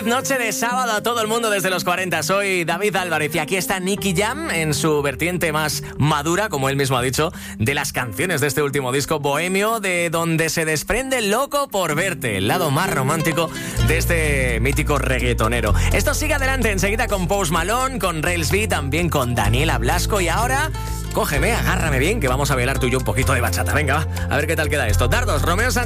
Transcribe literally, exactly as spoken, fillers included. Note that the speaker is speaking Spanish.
Feliz noche de sábado a todo el mundo desde los cuarenta. Soy David Álvarez y aquí está Nicky Jam en su vertiente más madura, como él mismo ha dicho, de las canciones de este último disco bohemio, de donde se desprende Loco por verte, el lado más romántico de este mítico reggaetonero. Esto sigue adelante enseguida con Post Malone, con Rails B, también con Daniela Blasco y ahora... Cógeme, agárrame bien, que vamos a bailar tú y yo un poquito de bachata. Venga, va, a ver qué tal queda esto. Dardos, Romeo Santos.